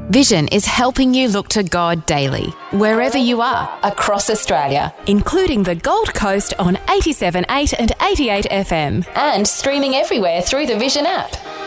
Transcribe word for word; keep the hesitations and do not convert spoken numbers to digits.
Vision is helping you look to God daily, wherever you are, across Australia, including the Gold Coast on eighty-seven point eight and eighty-eight F M, and streaming everywhere through the Vision app.